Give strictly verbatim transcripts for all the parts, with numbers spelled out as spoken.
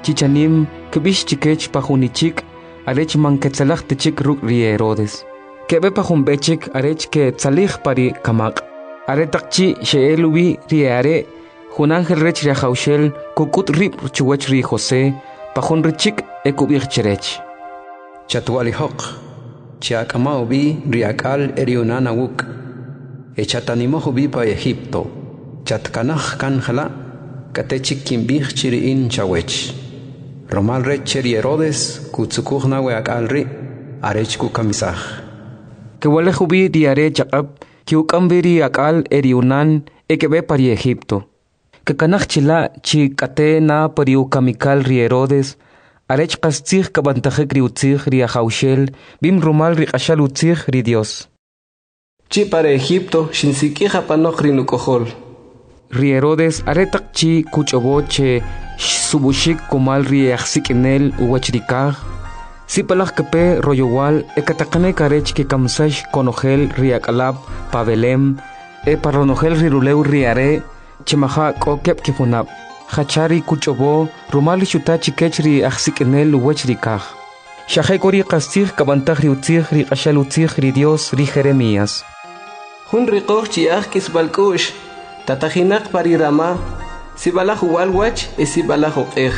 chichanim kbish chikech pajunichik arech manketsalach tichik ruk ri Herodes. Kebe pajunbechik arech ke tsalij pari kamak. Are takchi sheelubi ri are jun ángel rech ri jaushel kukut rip chuwech ri José pajun richik ekubich cherech. Chatuali hok chiakamao bi riakal eriunana wuk echatanimo bi pa Egipto chatkanaj kanjala katechik kimbich chiriin chawech romal rech cheri Herodes kutsukujna weakal ri arech kukamisaj Kewale jubi diare chakab kiukambiri akal eriunan ekebe pari Egipto kekanaj chila chi kate na pari ukamikal ri Herodes arech kastzig kabantajek ri utzig ri ajaushel bim rumal ri qashal utzig ri Dios. Chi para Egipto shinsikija panoj ri nukojol. Ri Herodes aretak chi kuchoboche subushik kumal ri ajsikinel uwachrikaj sipalaj kepe royowal ekatakane karech ke kamsash konojel ri akalab pa Belem e paronojel ri ruleu ri are chemaja kokep kifunab Hachari kuchobo rumali shuta chikechri ajsikinel uwechrikaj. Shahekori kastig kabantaj ri utzig ri qashal utzig ri Dios ri Jeremías. Jun riqoj chiaj kisbalkush tatajinak pari rama sibalaj walwach e sibalaj oqej.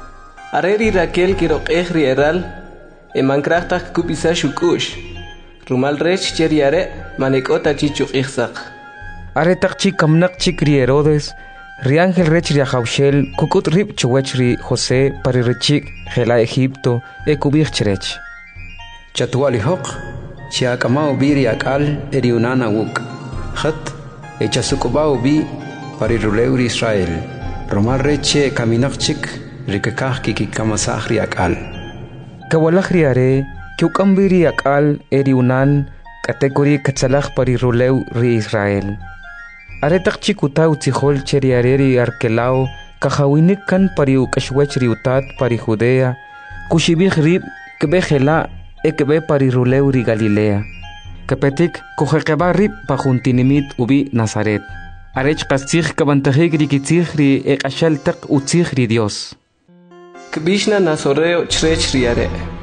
Areri Raquel kiroqej ri eral e mankrajtaj kubisa shukush. Rumal rech cheriare manekota chichuqijsaq. Aretak chi kamnak chik ri Herodes Ri ángel rech ri ajaushel kukut rip chuwech ri José pari richik gela Egipto e kubich cherech. Chatuali hok chiakamao bi riakal eriunana wuk khat echasukubao bi pari ruleu ri Israel romal reche kaminakchik rikakaj kikikamasaj riakal. Kawalaj ri are kiukambi riakal eriunan katekori katsalaj pari ruleu ri Israel. Aretak chikuta utzijol cheriareri arkelao kajawinik kan pari ukashwech riutat pari Judea kushibij rib kebe gela ekebe pari ruleu ri Galilea kepetik kujekeba rib pajuntinimit ubi Nazaret arech kastzig kabantajik rikitzig ri eqashal tak utzig ri Dios Kbishna nazoreo chrech riare.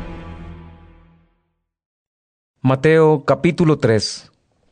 Mateo capítulo tres.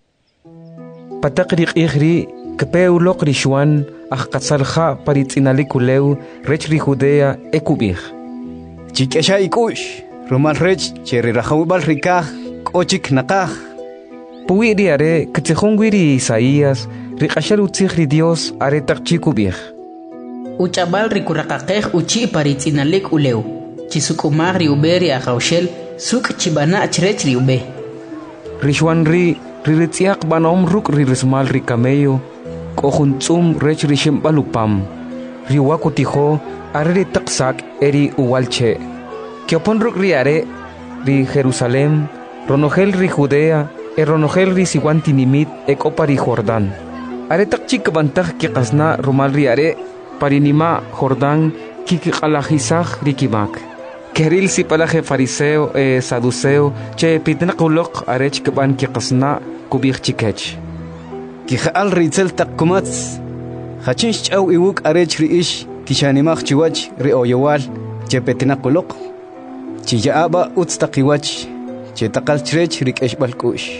Patakrik ihri kepeulok rishuan ajkatsalja paritzinalikuleu rech ri Judea ekubij. Chikesha ikush rumal rech cheri rajawbal rikaj kochik nakaj. Puwi ri are ketzejongwi ri Isaías ri qashal utzig ri Dios are tak chikubij. Uchabal ri kurakakej uchi paritzinalik uleu. Chisukumag ri ube ri ajaushel suk chibana chrech ri ube. Rishuan ri Riritziak banom ruk rirismal ri camello, kohuntzum rech ri shimbalupam. Riwakutijo arri taksak eri uwalche. Kiopon ruk ri are ri Jerusalem, ronogel ri Judea, e ronogel ri siwantinimit e kopari Jordán. Are takchik bantaj kikasna rumal ri are, parinima Jordán kikikalajisaj ri kimak. Keril si palaje fariseo e saduceo che pitnakulok arech keban kikasna kubich chikech. Kijaal ritzel takkumats hachinch chaw iwuk arech ri ish kishanimaj chiwach ri oyowal che petnakulok chiyaaba utstaqiwach che taqal chrech ri keshbalkush.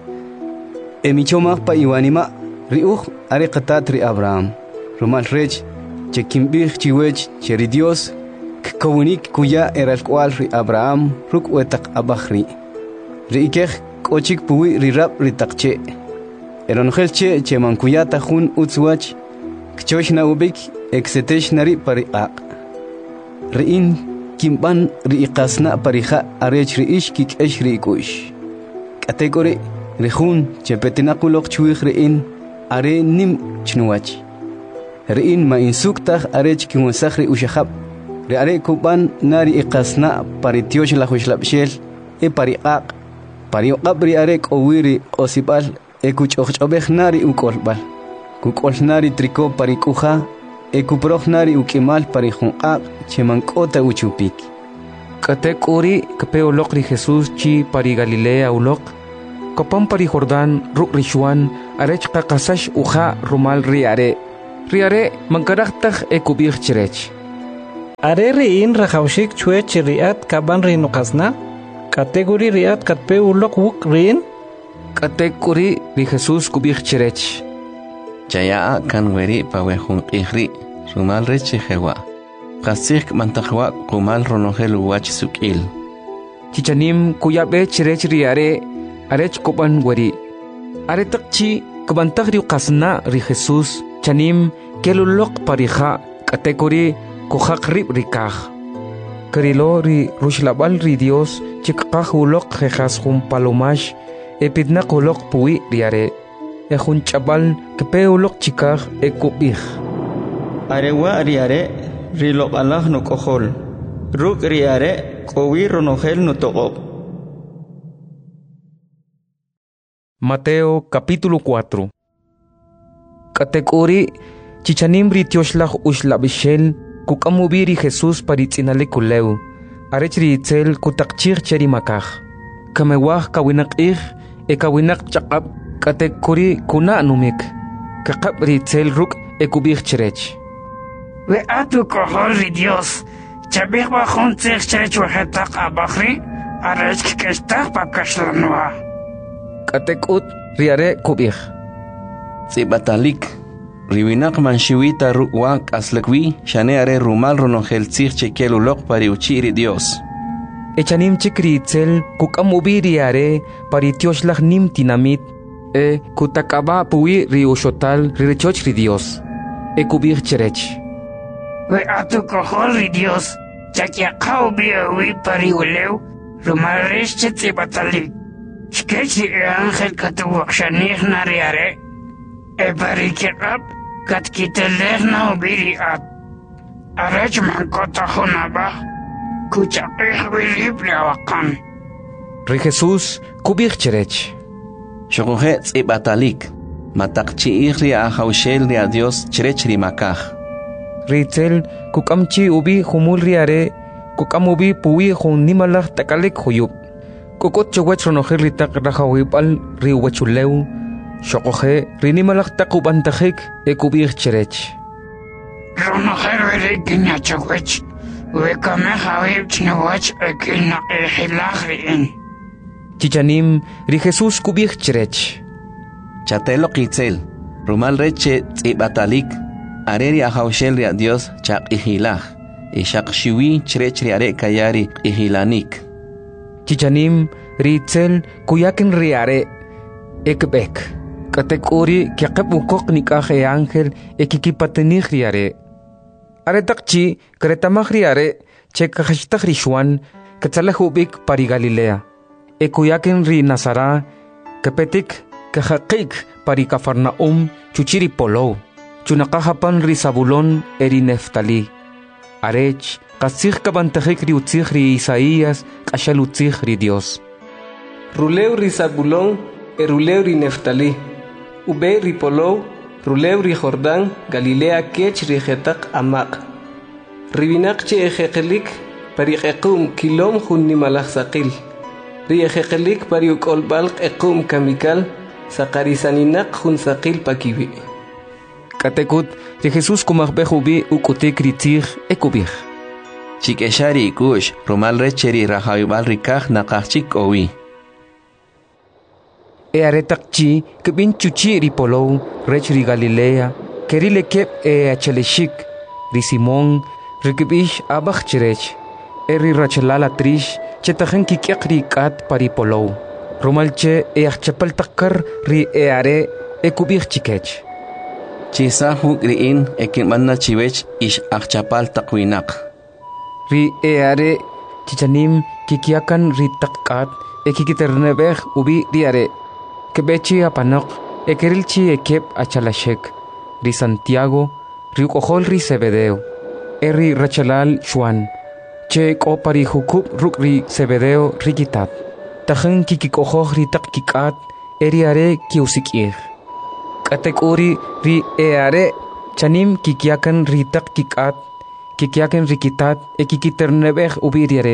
Emichomaj pa iwanima ri uj are qatat ri Abraham rumal rech che kimbich chiwech che ri Dios Kowunik kuya era el cual ri Abraham ruk wetak abahri. Ri ikej kochik puwi ri rap ri takche. Eronjel che che mankuyata jun utzwach. Kchosh na ubik exetesh nari pariqaq. Ri in kimban ri iqasna pariha arech ri ish kik esh ri ikush. Kategori ri jun che petinakulok chwih ri in are nim chnuwach. Ri in ma insuktaj arech kimusaj ri ushahab. Ri are kuban nari iqasna paritiosh la hushlabshel e pariqaq pariqab ri are kowiri osibal e kuchochobej nari ukolbal kukol nari triko parikuja e kuproj nari ukimal parijunqaq chemankota uchupik katekuri kapeolok ri Jesús chi pari Galilea ulok kopan pari Jordán ruk rishuan arech qaqasash uja rumal ri are ri are mankarajtaj e kubij cherech Are riin rajawshik chwech riat kaban rin qasna. Category riat katpe ulok wuk rin. Category ri Jesús kubich cherech. Jaya kan weri pawehun ihri. Rumal reche jewa. Qasik mantajwa kumal ronogel wach sukil. Chichanim kuyabe cherech riare arech koban weri. Are takchi kubantag ri qasna ri Jesús chanim kelulok parija category kuhaqrib rikaj. Karilo ri rushlabal ri Dios chikqaj ulok jejas jun palomash epidnaq ulok puwi riare. Ejun chabal kepe ulok chikaj ekubij. Arewa riare rilok Allah no kohol. Ruk riare kowi ronogel no togob. Mateo capítulo cuatro. Category chichanim ri tioshlaj ushlabishel kukamubiri Jesús paritzinale kuleu. Arech ri itzel kutakchir cheri makaj. Kamewaj kawinaq ij e kawinaq chaqab category kuna numik. Kakab ri itzel ruk ekubij cherech. We atu kohol ri Dios. Chabih bajun tzich cherech wajetaq abachri. Arech kikeshtaq pakashlanua. Categut riare kubij. Zibatalik. Riwinak manshiwita ruwak aslakwi. Shane are rumal ronogel tzich chekel ulok pari uchiri Dios. Echanim chikri itzel kukamubi riare pari tioshlaj nim tinamit. E kutakaba puwi ri ushotal rirechoch ri Dios. E kubij cherech. We atu kohol ri Dios. Chakiaqaw biawi pari uleu. Rumalresh chetzibatalik. Shkechi e ángel katuwakshanich nariare. E pari kirab katkitelech na ubiri at. Arech mankota hunaba. Kuchaqih bilib liawakan. Ri Jesús kubij cherech. Shokoje tzibatalik. Matakchi ihri ahaushel ri a Dios cherech ri makaj. Ritzel kukamchi ubi humul riare kukamubi puwi hun nimalaj takalik huyub. Kukot chawach ronogel ritak rajawipal ri wachuleu. Shokoje rinimalaj takubantajik e kubij cherech. Ronogel veri kinya chawach. Wekame hawib chnawach e kina ehilaj riin. Chichanim ri Jesús kubij cherech. Chatelo kitzel. Rumal reche tzibatalik. Areri ahaushel ri a Dios chaq ihilaj. Ishaq shiwi cherech riare kayari ihilanik. Chichanim ritzel kuyakin riare ekbek. Category kiaqab ukok nikaj e ángel ekikipatenij riare. Aretakchi kretamaj riare chekajashtaj rixuan ketzalaj ubik pari Galilea. E kuyakin ri Nazara kepetik kajaqik pari Cafarnaum chuchiri polow. Chunaqajapan ri Zabulón eri Neftali. Arech qasij kabantajik ri utzij ri Isaías k'axal utzij ri Dios. Ruleu ri Zabulón e ruleu ri Neftali. Ube ri Polow, ruleu ri Jordán, Galilea kech ri jetaq amaq. Ribinak che ejeqelik pari equm kilom jun nimalaj saqil. Ri ejeqelik pari ukolbalq equm kamikal saqarisaninak jun saqil pakibi. Categut ri Jesús kumajbej ubi ukutik ri tzij ekubij. Chikeshari kush rumal recheri rajawibal rikaj naqajchik owi. E aretakchi kebin chuchi ri Polow rech ri Galilea keri lekep e achaleshik ri Simón rikibij abaj cherech. E ri rachalala trish chetajen kikek ri kat pari Polow. Rumalche e achapal takkar ri e are ekubij chikech. Chisahu griin ekinmanna chiwech ish achapal takwinak. Ri e are chichanim kikiakan ri takkat e kikiternebej ubi ri are. Kebechi apanok e kerilchi ekep achalashek. Ri Santiago ri ukojol ri Zebedeo. E ri rachalal Juan. Che ko pari hukub ruk ri Zebedeo rikitat. Tajen kikikojoj ri takkikat e ri are kiusikir. Category ri e are chanim kikiakan ri takkikat kikiakan rikitat e kikiternebej ubiriare.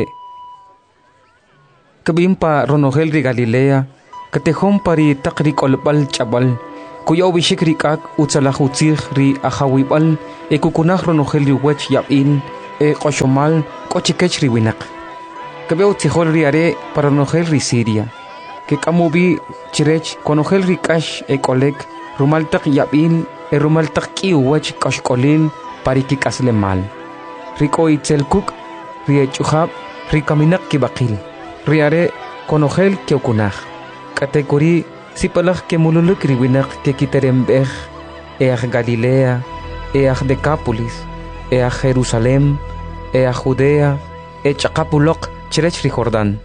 Kabim pa ronogel ri Galilea katejom pari takri kolbal chabal kuya ubishik rikak utsalaj utzij ri ajawibal e kukunaj ronogel ri wech yabin e qoshomal qochikech riwinak kabeu tijol riare para nogel ri Siria que kamubi chirech konogel rikash e kolek rumaltak yabil e rumaltak kiwach kashkolil pariki kaslemal riko itzelkuk riechuhab rikaminak kibakil riare konogel kyokunaj kategori sipalak ke mululuk riwinak ke kiterembej each Galilea each Decápolis each Jerusalem each Judea each Capulok chirech ri Jordán.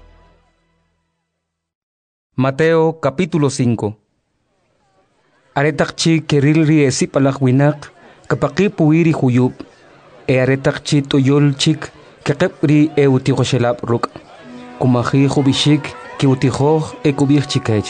Mateo capítulo cinco. Aretakchi keril ri esipalak winak kapaki puiri huyub e aretakchi toyol chik kekepri e utihoshelap ruk kumahi hubishik ki utihoh e kubih chikech.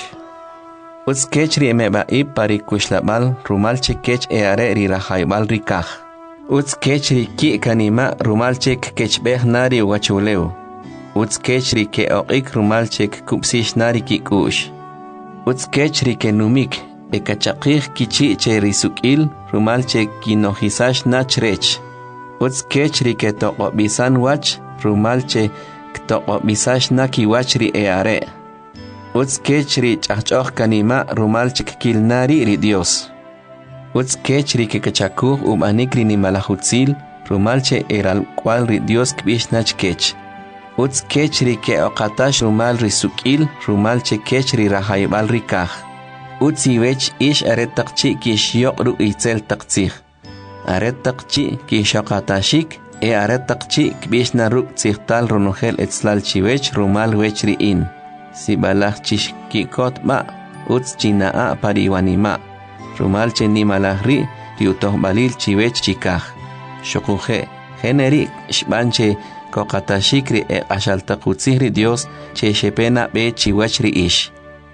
Uts kech ri emeba i pari kushlabal rumal chikech e are ri rahaybal rikah. Uts kech ri ki kanima rumal chik kechbeh nari wachuleu. Uts kechri ke oqik rumalchek kupsish nari ki kush. Uts kechri ke numik e kachaqih kichi che risukil rumalchek ki nohisash nachrech. Uts kechri ke toqo bisan wach rumalche ktoqo bisash naki wachri e are. Uts kechri chachchoh kanima rumalchek kil nari ri Dios. Uts kechri ke kachakuh umanikri ni malahutzil rumalche eral cual ri Dios kbish nach kech. Uts kechri ke oqatash rumal risukil rumal che kechri rahaybal rikah. Uts iwech ish aretaqchi kish yoqru itzel taqtzih. Aretaqchi kish oqatashik e aretaqchi kbish naruk tzihtal runogel etzlal chiwech rumal wechri in. Sibalach chish kikot ma uts chinaa pariwanima. Rumal che nimalahri riutoh balil chiwech chikah. Shokuje generi shbanche Kokatashikri e ashaltakutzihri Dios che shepena be chiwachri ish.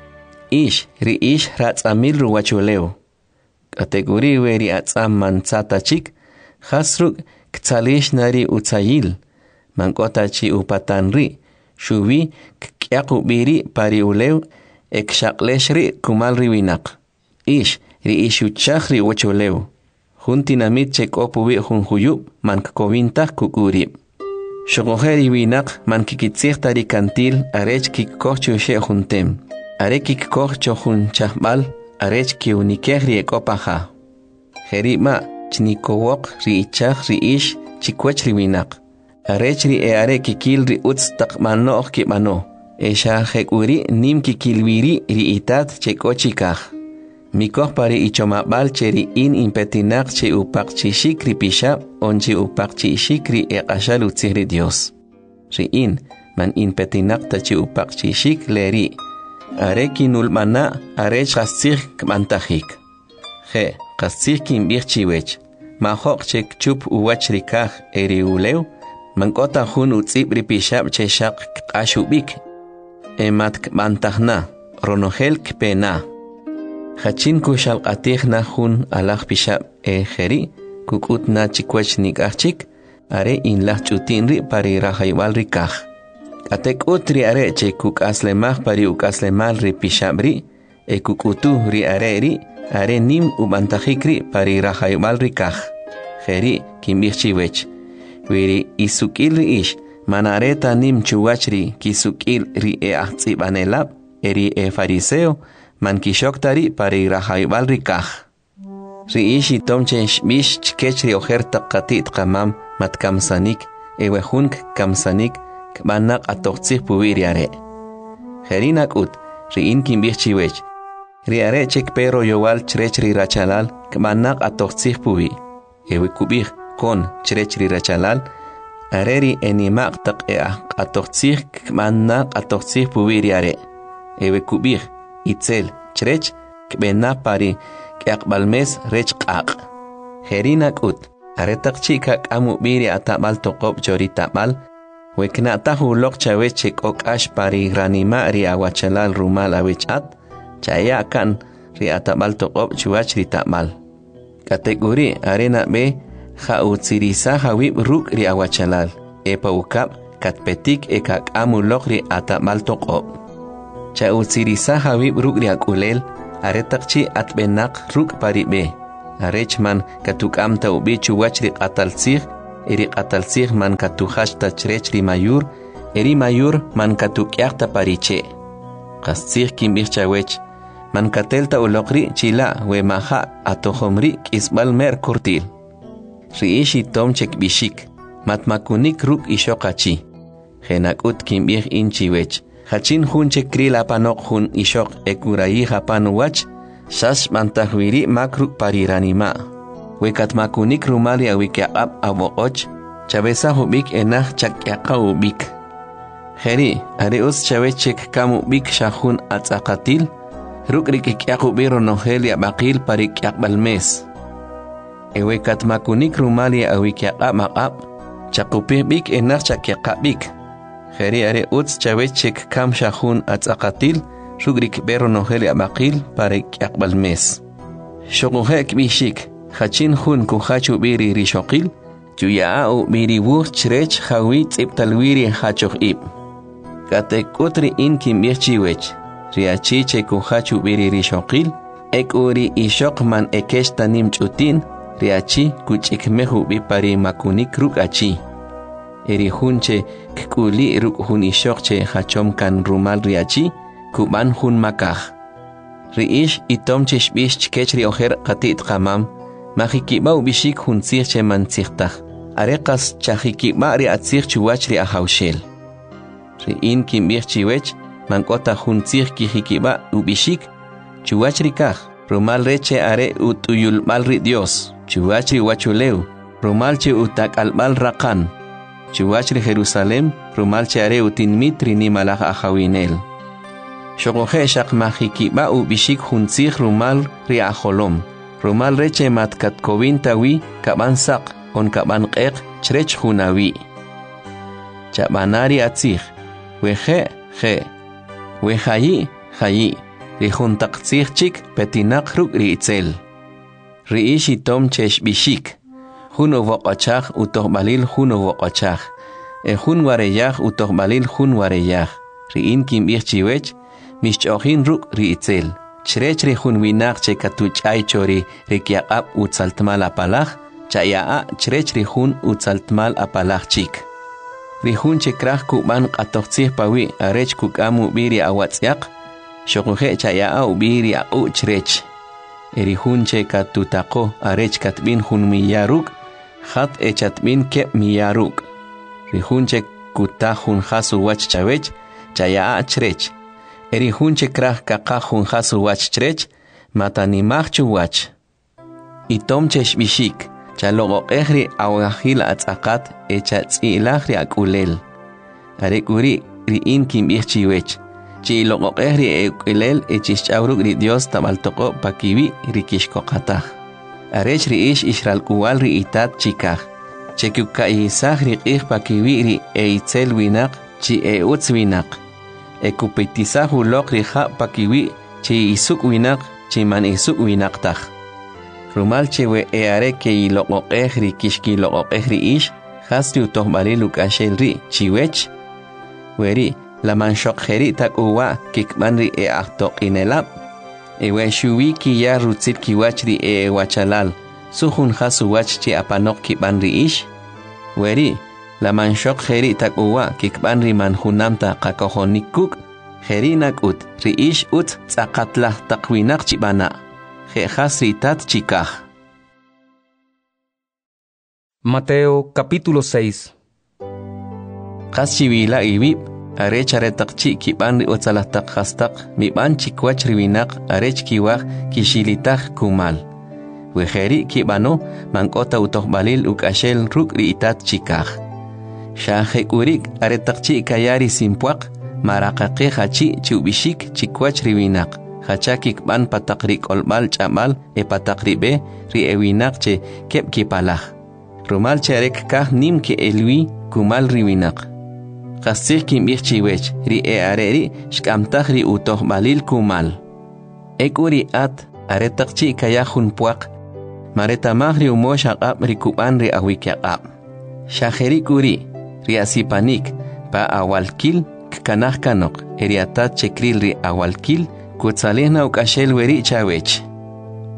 Ish, ri ish ratzamil ruwachuleo. Kategori weri atzam manzata chik, hasruk ktsalish nari utzayil. Mankotachi upatanri, shuvi kyakubiri pari uleo, ekshakleshri kumalri winak. Ish, ri ish uchachri wachuleo. Juntinamit chek opuwi junjuyub, mankkovintah kukurib. Shogojeri winak man kikitzih tari kantil arech kikkochu she juntem. Are kikkochu jun chahbal arech ki unikeh ri ekopaha. Jerima chnikowok ri ichach ri ish chikwech ri winak. Arech ri e are kikil ri utz takmano kibano. Esha jekuri nim kikilwiri ri itat chekochikah. Mikoh pari ichomabal cheri in impetinak che upakchi shikri pishab onchi upakchi shikri e ashal utzihri Dios. Ri in man impetinak tachi upakchi shik leri. Areki nulmana arech kastzih kmantahik. Je, kastzih kimbich chiwech. Mahok chek chup uwach rikah eri uleu. Mankota hun utzib ri pishab che shak kashubik. Emat kmantahna, ronogel kpena. Hachin kushal qatih na hun alach pishab e jeri kukut na chikwech nikachik are in lach chutin ri pari rahaybal rikah. Atek utri are che kuk aslemah pari uk aslemal ri pishab ri e kukutu ri are ri are nim ubantahik ri pari rahaybal rikah. Jeri kimbich chiwech. Wiri isukil ri ish manareta nim chuwachri kisukil ri e ahtzib anelab eri e fariseo man kishoktari pari rahaybal rikah. Ri ishi tomche shbish chkech ri ojerta qatit qamam mat kamsanik ewe hunk kamsanik kmanak atoqtzih puwiri are. Jerinak ut ri in kimbich chiwech. Ri are chek pero yowal chrech ri rachalal kmanak atoqtzih puwi. Ewe kubih kon chrech ri rachalal are ri enimak taq eah atoqtzih kmanak atoqtzih puwiri are. Ewe kubih itzel chrech kbena pari kyaqbalmes rech qaq. Jerinak ut aretak chika kamu biri atamal toqob chori tamal wekna tahu lok chawech chek okash pari granima ri awachalal rumal awechat chaya kan ri atamal toqob chuach ri tamal. Kategori arena be ha utsirisa hawib ruk ri awachalal epa ukap katpetik eka kamu lok ri atamal toqob. Cha utsirisa hawib ruk ri akulel aretakchi atbenak ruk paribe. Arechman katuk am taubi chuwach ri qatalsih eri qatalsig man katuhashta chrech ri mayur eri mayur man katukyaqta pariche qastsig kimbir chawech man katelta uloqri chila we maha atohomri kisbal mer kurtil riishi tom chek bishik matmakunik ruk ishoqachi genakut kimbir inchiwech hachin hun chekril apanok hun ishok ekurai hapanuwach shash mantahwiri makruk pariranima wekat makunik rumali awikyaqab aboqoch chabesa hubik enah chakyaqqa ubik heri areus chavechek kamu bik shahun atzaqatil rukrik ikyaqubiro nohelia baqil parikyaqbalmes ewekat makunik rumali awikyaqab maqab chaqupih bik enah chakyaqabik heri are uts chavechek kam shahun atzaqatil rukrik bero nohelia baqil parikyaqbalmes shoquhek bishik hachin hun kuhachu biri rishokil chuya'u biri wuh chrech hawi tsiptalwiri hachoh ib kate kutri in kimbir chiwech riachiche kuhachu biri rishokil ek uri ishok man ekesh tanim chutin riachi kuchikmehu bipari makunik ruk achi eri hunche kuli ruk hun ishok che hachom kan rumal riachi kuban hun makah riish itom chishbish chkech ri oher qatit qamam Majikiba ubishik hunzir che manzirtach. Arekas chajikiba ri atzir chuwach ri ahaushel. Ri in kimbir chiwech, mankota hunzir kijikiba ubishik, chuwach ri kaj. Rumal reche are utuyul mal ri Dios. Chuwach ri wachuleu. Rumal che utak almal rakan. Chuwach ri Jerusalem. Rumal che are utinmit ri ni malach ahawinel. Shogohe shak majikiba ubishik hunzir rumal ri aholom. Rumal reche matkat kovin kaban sak on kaban qeq chrech hunawi chabanari atzig weje je wejayi jayi rihun taqtzig chik petinak ruk riitzel riishi tom chesh bishik hun uvoqachach utohbalil hun uvoqachach e hun wareyach utohbalil hun wareyach riin kimbir chiwech mishchohin ruk riitzel Chrech ri hun winak che katuch ay chori rikyaqab utsaltmal apalach chayaa chrech ri hun utsaltmal apalach chik ri hun che krach kuban qatoqtsih pawi arech kukamu biri awatsiaq shoquje chayaa ubiri au chrech eri hun che katutaqo arech katbin hun miyaruk khat echatbin ke miyaruk ri hun che kutahun khasu wach chawech chayaa chrech eri hunche krah kaqa hun hasu wach chrech matanimach chuwach itom chesh bishik chalogo ehri awahil atzaqat echa tzilahri akulel are kuri ri in kim ichiwech chi logo ehri ekulel echish chauruk ri Dios tabaltoko pakiwi rikishko qata arech ri ish ishral kuwal ri itat chikah chekuka isah ri qih pakiwi ri eitzel winaq chi euts winaq ekupitisahu lokri ha pakiwi chi isuk winak chi man isuk winaktaj rumal chewe eare ke iloqo ehri kishki loqo ehri ish hasti utohbali lukashel ri chiwech weri la manshok kheri takuwa kikmanri e ahtoq inelab ewe shuwi ki ya rutzit kiwachri e wachalal suhun hasu wach chi apanok kibanri ish weri la manshok kheri takuwa kikbanri manhunamta qakohonikuk kheri nakut riish ut tsaqatlah taqwinak chibana khe khasri tat chikah. Mateo capítulo seis. Qaschiwila ibib arech aretaqchi kibanri utsalah taqhastaq miban chikwach riwinak arech kiwaq kishilitaq kumal weheri kibano mankota utohbalil ukashel ruk riitat chikah shahe kurik aretaqchi kayari simpuaq maraqaqi hachi chubishik chikwach riwinak hachakik ban pataqri kolbal chamal e pataqri be ri ewinak che kep kipalaj rumal charek kah nim ke elwi kumal riwinak qasih kim ichiwech ri e areri shkamtaj ri utohbalil kumal ekuri at aretaqchi kayahun puaq maretamaj ri umosh aqab ri kuban ri awikyaqab shaheri kuri ri asipanik pa awalkil kanaj kanok eriatat chekril ri awalkil kutsalihna ukashel weri chawech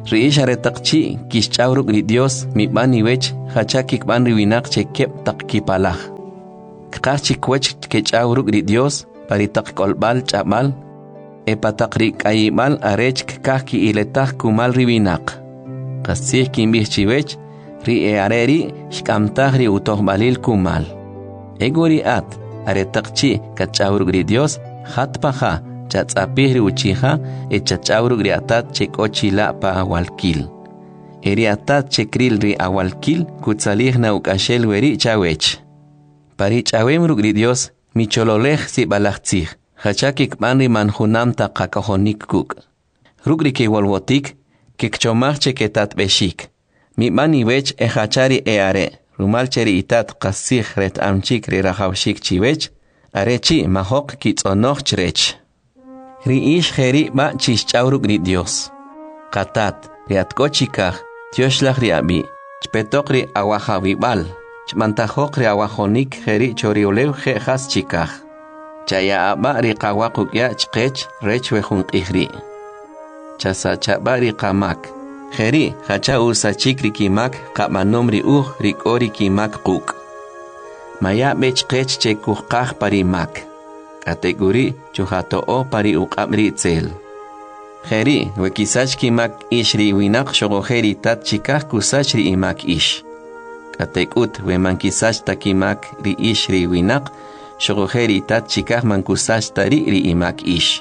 Riish aretaqchi kishchawruk ri Dios mi bani wech hachakik ban riwinak che kep tak kipalaj. Kqachi kwech kechawruk ri Dios pari tak kolbal chamal e patak ri kayibal arech kaki iletak kumal riwinak. Qasih kimbih chiwech ri e areri shkamtag ri utoh balil kumal. Egori at aretaqchi kachawruk ri Dios hatpaja chatzapih ri uchija e chachawruk ri atat che kochila pa awalkil. Eri atat che kril ri awalkil kutsalih na ukashel weri chawech. Pari chawem ruk ri Dios mi chololej si balachtzih. Hachakik manri manjunam ta qakajonik kuk. Ruk ri ke walwotik kikchomaj che ketat beshik. Mi mani wech e hachari e are. Rumal cheri itat qasih ret amchik ri rajawshik chiwech. Are chi mahok kitzonoch chrech. Ri ish jeri ba chischawruk ri Dios. Qatat ri atkochikaj tioshlaj ri abi. Chpetok ri awajawibal. Chmantajok ri awajonik jeri choriolew je jas chikaj. Chaya aba ri qawaquk ya chqech rech wejun qihri. Chasa chaba ri qamak. Jeri hacha usachik ri kimak qamanom ri uj ri kori kimak quk. Maya bech qech che kuqaj parimak. Kategori chuhato o pari uqamri tzel. Jeri wekisach kimak ish ri winak shogojeri tat chikaj kusach ri imak ish. Katekut wemankisach takimak ri ish ri winak shogojeri tat chikaj mankusach tari ri imak ish.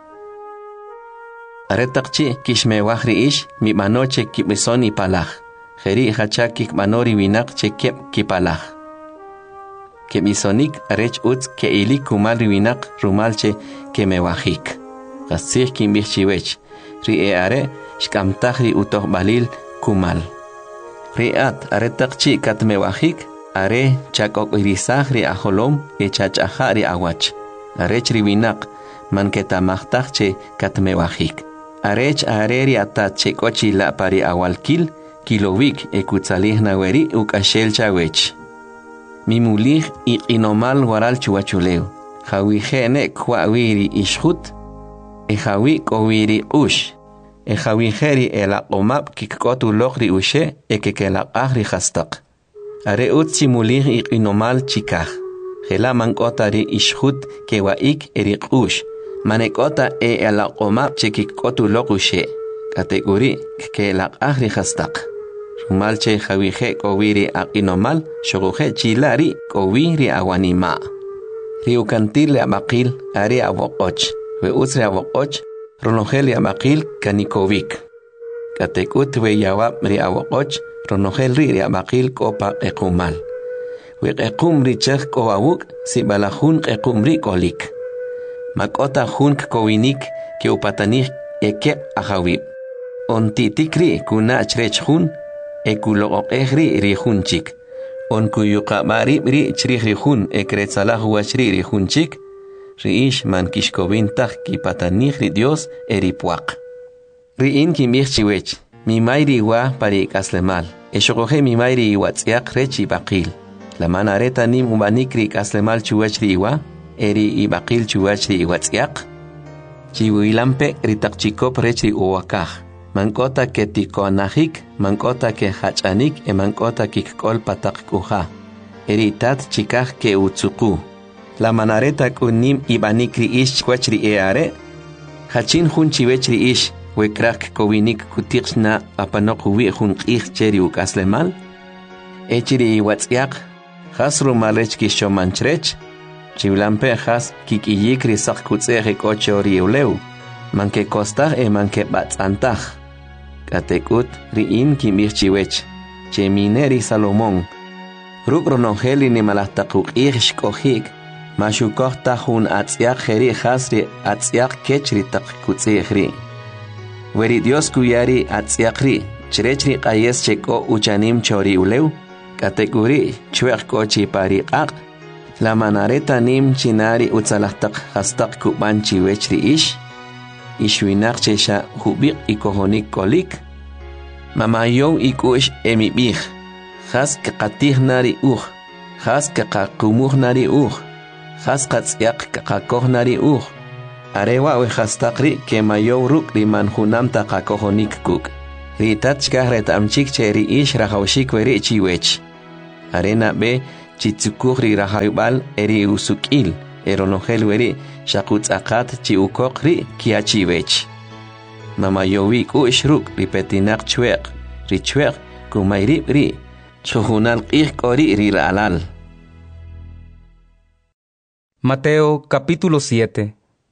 Aretaqchi kishmewaj ri ish mi manoche kibisoni palaj. Jeri hacha kikmanori winak che kep kipalaj. Kebisonik arech utz ke ilik kumal riwinak rumalche kemewajik. Qasih kimbih chiwech. Ri e are shkamtaj ri utoh balil kumal. Ri at aretaqchi katmewajik are chakok irisaj ri ajolom e chachaja ri awach. Arech riwinak manketamajtaj che katmewajik. Arech are ri atat che kochila pari awalkil kilowik e kutsalih naweri ukashel chawech. Mimulih i inomal waral chuachuleu. Jawi jene kwawiri ishut. E jawi kowiri ush. E jawi jeri el aqomap kikotu lokri ushe e kekelak ahri hastak. Are utsi mulih i inomal chikaj. Jela mankota ri ishut kewaik erik ush. Manekota e el aqomap chekikotu lok ushe. Kategori kekelak ahri hastak. Rumalche jawije kowiri aqinomal shoguje chilari kowiri awanima. Riukantil abaqil ari awokoch. We usre awokoch ronogel abaqil kanikovik. Katekut we yawab ri awokoch ronogel ri abaqil kopa ekumal. We ekum ri chech kowawuk si balajun ekum ri kolik. Makota junk kowinik ke upatanik eke ahawib. Ontitikri kuna chrech jun ekulo ehri rihunchik. On kuyuqa mari ri chrih rihun ekretsalah wachri rihunchik. Riish man kishkobintaj kipatanij ri Dios eripuaq. Riin kimich chiwech. Mi mayri wa pari kaslemal. Eshogoje mi mayri iwatsiaq rechi baqil. La manareta nim ubanik ri kaslemal chuwech ri iwa. Eri ibaqil chuwech ri iwatsiaq. Chiwilampe ritaqchikop rechi uwakaj. Mankota ke tikonajik, mankota ke hachanik, e mankota kikkol patak kuja. Eritat chikaj ke utsuku. La manareta kunim ibanikri ish kwachri eare. Hachin hun chiwechri ish, wekrak kowinik kutixna apanok wi hun qih cheri ukaslemal. Echiri iwatsiak, hasru malech kishomanchrech. Chivilampe has kikiyikri sak kutzere kochori uleu. Manke kostaj e manke batzantaj. Katekut riin kimir chiwech. Chemineri Salomón. Ruk ronongeli ni malahtakuk ish kohik. Mashukoj tajun atziak jeri hasri atziak kechri tak kutzehri. Weri Dios kuyari atziakri. Chrechri qayes cheko uchanim chori uleu. Katekuri chuek kochi pari ak. La manareta nim chinari utzalahtak hastak kuban chiwechri ish. Ishwinak chesha hubik ikohonik kolik. Mamayon ikush emibich. Has kakatih nari uj. Has kakakumuh nari uj. Has katsyak kakakoh nari uj. Arewa we hastakri ke mayon ruk riman hunam takakohonik kuk. ritat chkah retamchik che ri ish rahawshik weri chiwech. Arena be chitsukuh ri rahaybal eri usukil, eronogel weri shakutz akat chi ukok ri kia chiwech. Mama yowik u ishruk ripetinak chwek, ri chwek kumayrib ri, chujunal qih kori ri ralal. Mateo capítulo siete.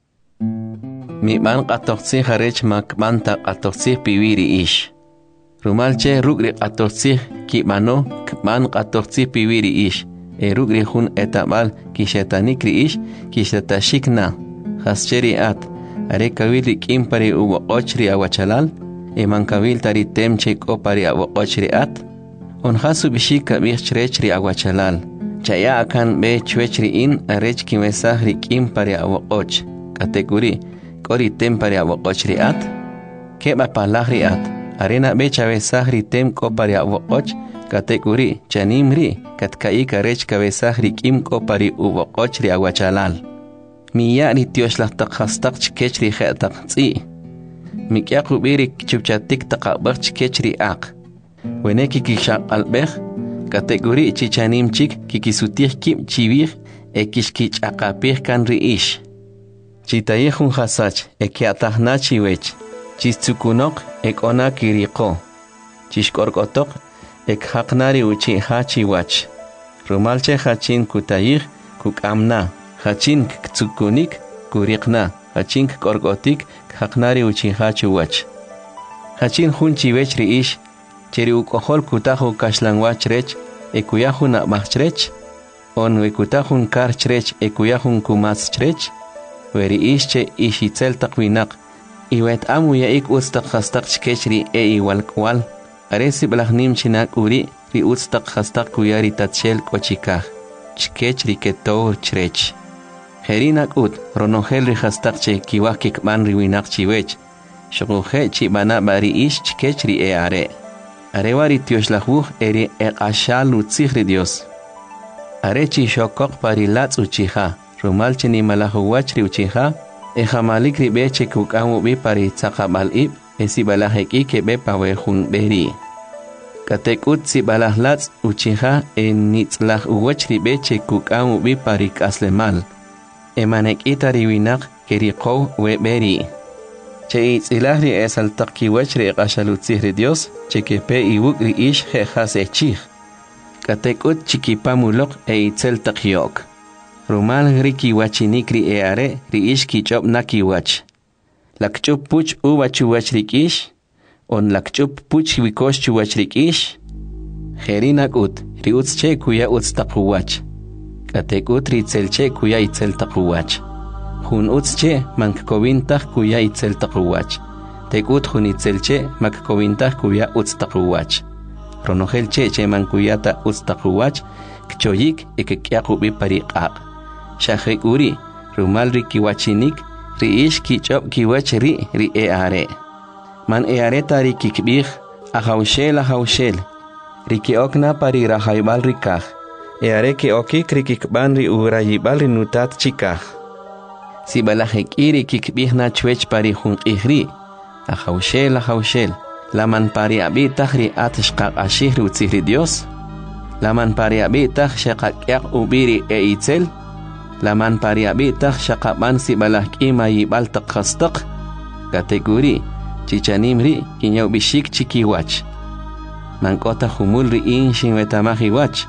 Mi man qatoqsi harech mak manta qatoqsi piwiri ish. Rumalche rugri qatoqsi ki mano kman qatoqsi piwiri ish. E rugri hun etabal ki shetanik ri ish ki shetashikna. Hascheri at are kawili kimpari uwa ochri awachalal. E man kawil tari temche kopari awa ochri at. On hasu bishika bichrechri awachalal. Chaya akan be chwechri in arech ki mesahri kimpari awa och. Kategori kori tempari awa ochri at. Keba palahri at. Arena be chavesahri tem kopari awa och. Kategori chanimri katkai karech kabesahri kim kopari uwa ochri awachalal. Miya ri tioshlah takhastak chkechri khetak tsi. Mikya kubiri chupchatik takabak chkechri ak. Weneki kishak albech. Kategori chichanim chik kikisutir kim chivir e kishkich akapir kan riish. Chitayehun hasach e kiatahna chiwech. Chistsukunok ek ona kiriko. Chishkorkotok ek haknari uchi hachiwach. Rumalche hachin kutayih kukamna. Hachin ktsukunik kurikna. Hachin korkotik haknari uchi hachiwach. Hachin hun chiwech riish. Cheri ukohol kutahu kashlangwach rech, ekuyahun akmachrech, on wekutahun karchrech ekuyahun kumaschrech, weri ische ishitzel takwinak, iwet amu yaik ustak hastak chkechri e iwalkwal, aresi blahnim chinak uri ri ustak hastak kuyari tatchel kochikah, chkechri ketor chrech. Herinak ut, ronogel ri hastak che kiwah kikman riwinak chiwech, shoguhe chibana bari ish chkechri e are. Arewari tioshlahu eri eqashal utzihri Dios. Arechi shokok parilatz uchiha, rumal cheni malahu wachri uchiha, e jamalik ribeche kukamu bi pari tzakabal ib, e si balaheki ke be pawehun beri. Katekut si balahlatz uchiha e nitzlah uwachri beche kukamu bi pari kaslemal. E manekita riwinak keriko we beri. Che itzilahri es al taqki wachri eqashalutzihri Dios, che que pe iwukri ish jejas echich. Katekut chikipamulok e itzel taqyok. Rumal riki wachinikri e are ri ish kichop nakiwach. Lakchup puch uwachuwach rikish, on lakchup puch wikosh chuwach rikish. Herinak ut, ri utz che kuya utz taquwach. Katekut ritzel che kuya itzel taquwach. Hun utzche mankkovintah kuya itzel taquwach. Tekut hun itzelche makkkovintah kuya utz taquwach. Ronogel che che mankuyata utz taquwach, kchoyik ekekyaqubi pariqaq. Shahrik uri, rumal ri kiwachinik, ri ish kichop kiwach ri ri e are. Man e are tari kikbih, ahaushel ahaushel. Ri kiokna pari rahaybal rikah. E are ki okik ri kikban ri urayibal ri nutat chikah. Si balahek iri kikbihna chwech pari hun ihri, ahaushel ahaushel, laman pari abitah ri atishqaq ashihri utzihri Dios, laman pari abitah shaqaqyak ubiri e itzel, laman pari abitah shaqaban si balahk ima yibal taqhastaq, kategori, chichanimri kinyaw bishik chikiwach, mankota humulri inshin wetamahiwach,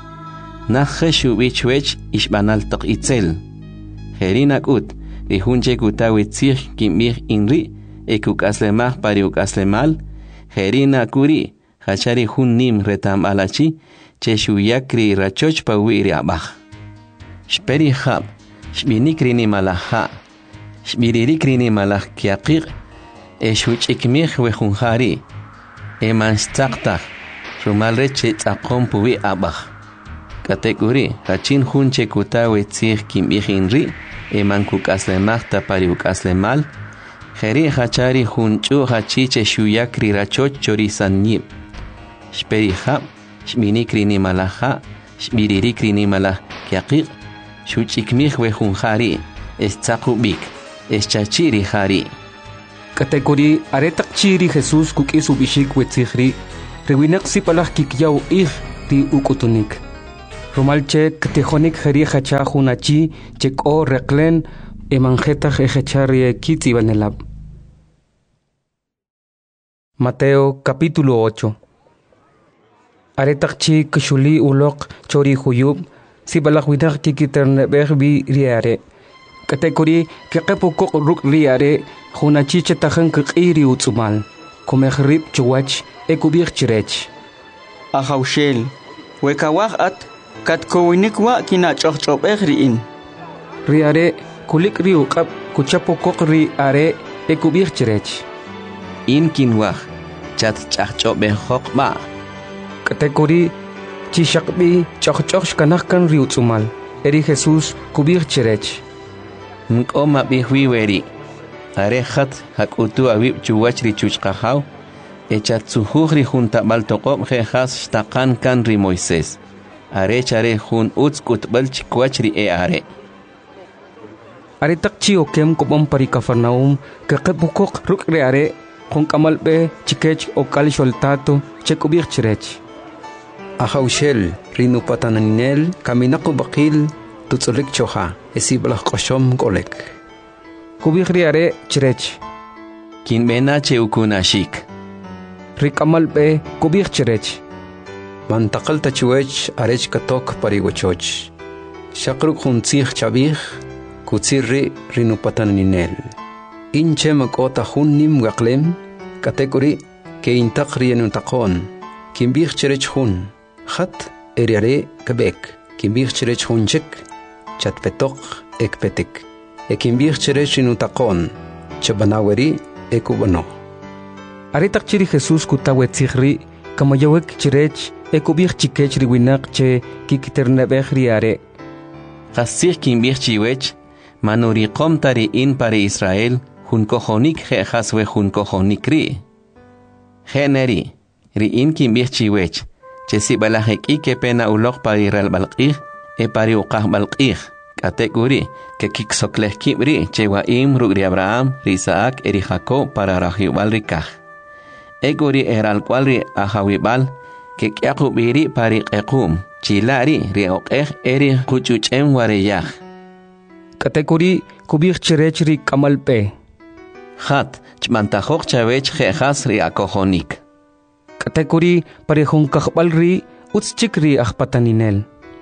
nakhe bichwech ishbanal taq itzel, herinak ut, Ri hunche kutawi tzih kimih inri, e kukaslemah pari ukaslemal, herina kuri, hachari hun nim retam alachi, che shuyakri rachoch pa wiri abah. Shperi hab, shbinikri ni malaha, shbiririkri ni malah kiaqir, e shuchikmih we hunhari, e manstakta, rumalre che tzaqom puwi abah. Kategori, hachin hunche kutawi tzih kimih inri, e mankuk aslemachta pari ukaslemal, Heri hachari hunchu hachiche shuyakri rachoch chorizanib. Shperi hab, shminikri ni malaha, shmiririkri ni malah kiaqir, shuchikmih we hunhari, es tzaqubik, es chachiri hari. Katekuri aretak chiri Jesus kukis ubishik wetzihri, rewinak sipalak kikyaw ih ri ukutunik. Romalche ktejonik jeri hacha hunachi cheko reklen emanjeta ejechari kitzi banelab. Mateo capítulo ocho. Aretak chi kshuli ulok chori huyub, sipalak winak kikiterne berbi riare. Katekuri kekepo kok ruk liare hunachi chetajan kiri utsumal komehrib chuwach ekubir chirech Ahaushel wekawach at katkowinikwa kina chochop ehriin riare kulik riu kap kuchapo kok ri are ekubir chirech in kinwach chat chachop behok ma Katekuri chishakbi chochoch kanahkan ri utsumal eri Jesus kubir chirech Nkoma bihwiweri arehat hakutu awib chuwachri chuchqahaw echatsuhri junta baltoqom jejas shtaqan kan ri Moisés are chare jun utskut balchkwachri e are are takchi okem kopom pari Cafarnaum kaqepukok rukre are jun kamalbe chikech okal sholtato chekubir chirech Ahaushel rinu pataninel kaminako bakil tutsulik choha esiblah qoshom kolek kubihri are chirech kin bena cheukunashik rikamalbe kubih chirech mantaqal tachuech arech katok parigochoch shakruk huntzih chabih kutsirri rinu pataninel inche makota hunnim gaqlem katekuri ke intaqri enuntaqon kimbih chirech hun khat eriare kabek kimbih chirech hunchik chatpetok ekpetik ekimbir chirech inutaqon chabanaweri ekubano Aritak chiri Jesus kutawe tzihri kamayawek chirech ekubir chikech riwinak che kikiternebehri are Qasih kimbir chiwech manuri qomtari in pari Israel hun kojonik jejas we hun kojonik ri generi ri in kimbir chiwech che sibalahek ike pena ulok pari ral balqih e pari uqah balqih kategori que kiksokleh kibri chewa im rugri Abraham Isaac eri Jacob para rahibal rikah egori eral kwalri ahawibal que kyakubiri pari qequm chilari ri oqeh eri kuchuchem wareyah kategori kubir chirechri kamalpe khat chmantajok chavech jejas ri akojonik kategori pari jun kahbalri utschikri ahpataninel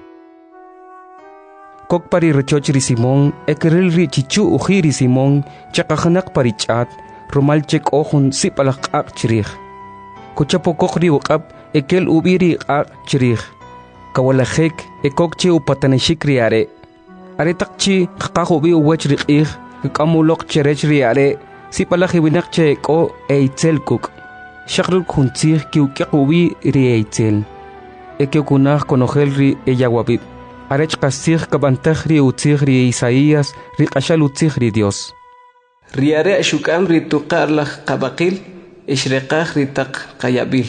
Kok pari rechochri Simón, ekerilri chichu ujiri Simón, chakahanak pari chat, rumalchek ojun sipalak ak chirich. Kuchapo kokri ukap, ekel ubiri ak chirich. Kawalajek, ekokchi upataneshikri are. Are takchi, kakahubi uwachri ik, kamulok cherechri are, sipalak iwinakche ko eitzel kuk. Shakrul kuntzir kiukyak ubi ri eitzel. Ekekunak konojelri eyawabib. Arech kasih kabantahri utzihri Isaías riqashal utzihri Dios. Riare shukam rituqarlah qabaqil ishriqah ritaq qayabil.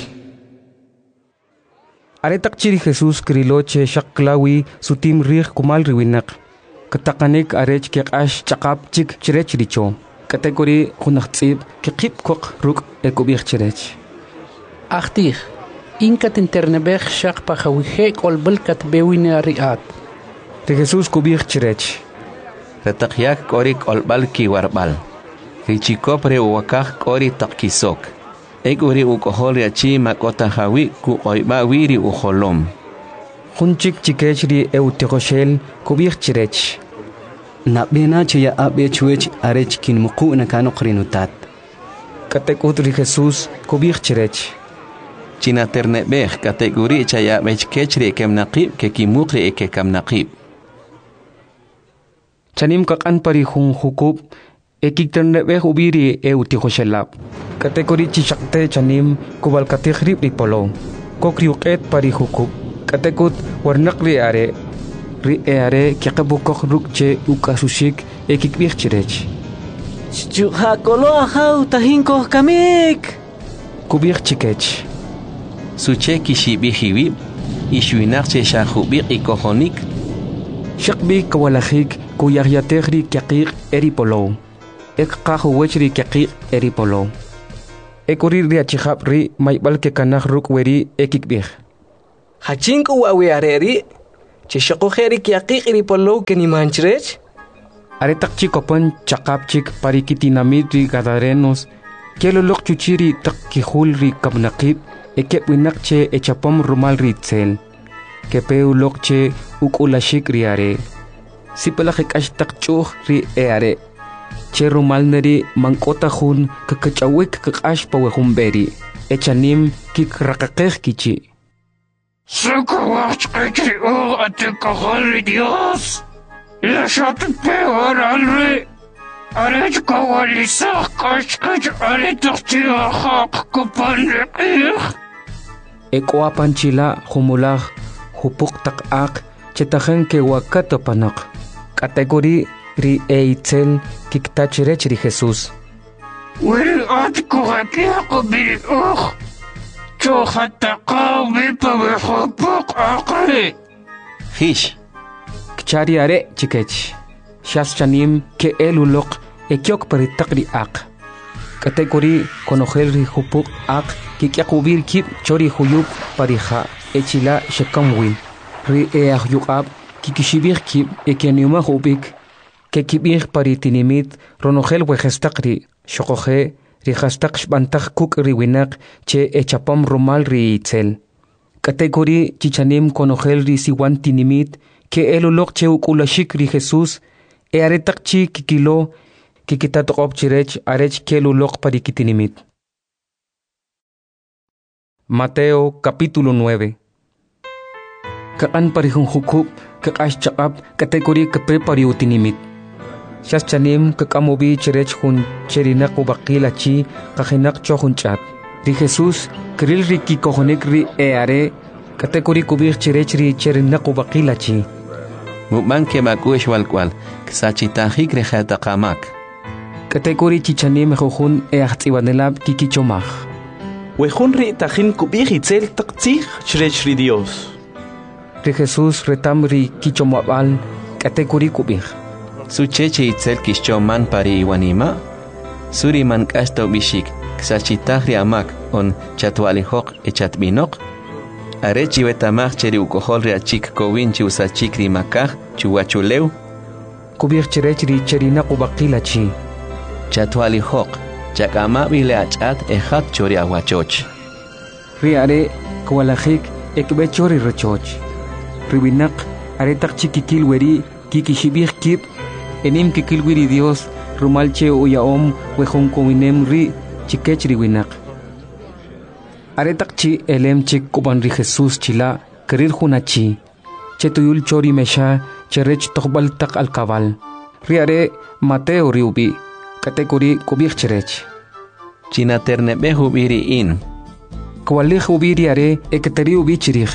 Aretak chiri Jesus kriloche shaklawi sutim rih kumal riwinak. Katakanik arech kiqash chaqap chik chirech richo. Kategori khunaqtsib kiqib kok ruk ekubih chirech. Achtih Inkat internebech shak pahawihe kolbel kat bewine riat. De Jesus kubir chirech. Retakyak kori kolbal ki warbal. Richikopre uwakak kori takisok. Eguri ukohol yachi makota hawi ku oiba wiri uholom. Hunchik chikechri eutigoshel kubir chirech. Nabena chaya abe chuech arech kin muku nakano krinutat. Katekutri Jesus kubir chirech. China ternebeh kategori chaya bech kechri kem naqib ke kimukri eke kam naqib. Chanim kakan pari hun hukub ekik ternebeh ubiri e utigoshelab. Kategori chishakte chanim kubal kategrib ri polo. Kokri uket pari hukub. Katekut warnakri are. Ri e are kiakabukok rukche ukasushik ekik bih chirech. Chuha kolo ahau tahinko kamik. Kubir chikech. Suche kishi bihiwib ishuinak che shahubi ikohonik Shakbi kawalahik kuyaryategri kiakir eri polo. ek qahu wechri kaqi eri polo ekuri ri achihab ri maybal ke kanah ruk weri ekikbih hachinku wawi areri chishaqo kheri kaqi eri polo keni manchrech are takchi kopon chaqap chik parikitinamid ri gadarenos kelo lok chuchiri takki hul ri kabnaqib eke winakche echapom rumal ri tsel kepeu lokche ukulashik ri are sipalakik ashtak chuh ri eare che rumal neri mankota hun kakachawik kakash pawehumberi echanim kik rakakeh kichi Sukawach kikri o atikahol Dios la shat peor alre arech kawalisah kashkaj ale taktiya haq kupan riqih ekwa panchila humulah hupuk takak chetahen ke wakato panak kategori ri eitzel kiktachirech ri Jesus Wil at kuhakiya kubil ukh Chohata qawmi pawihupuk akri Hish Kchari are chikech Shas chanim ke elulok ekyok paritaqri ak Kategori konogel ri hupuk ak kikyakubir kip chori huyub pariha echila shekamwin ri eah yukab kikishibir kip ekyanyuma hubik ke kibir paritinimit ronogel wejestaqri shokoje ri hastak shbantak kuk ri winak che echapam rumal ri itzel kategori chichanim konogel ri siwan tinimit ke elulok che ukulashik ri Jesus e aretak chi kikilo kikitatok chirech arech kelulok parikitinimit Mateo capítulo nueve Kakan parihong hukuk kakash chakap kategori kapre utinimit Shas chanim kakamobi chirech hun cherinak ubakila chi kahinak chohun chat Ri Jesus kril ri kikohonik ri eare kategori kubir chirech ri cherinak ubakila chi Mukman ke makush walkwal ksachitahik rejata kamak Kategori chichanim hujun eachtsiwanelab kikichomach Wejun ri tajin kubir itzel taktzih chirech ri Dios Ri Jesus retam ri kichomabal kategori kubir Su cheche itzel kishchoman pari iwanima Suri man kasto bishik ksachitahri amak on chatwalihok echatbinok Arechi wetamach cheri ukohol ri achik kowin chi usachik ri makaj chuwachuleu Kubir chirech ri cherinak ubakila chi Chatwalihok chakama bile achat ejat chori awachoch Riare kwalajik ekbe chori rechoch Ribinak aretak chikikil weri kikishibir kip enim kikil wiri Dios rumalche uyaom wejun kowinem ri chikech riwinak Aretak chi elem chik kuban ri Jesus chila kerir hunachi chetuyul chori mesha cherech tokbal tak alkabal Riare Mateo riubi kategori kubir cherech China ternebe hubiri in Kwalih hubiri are eketeri ubi chirich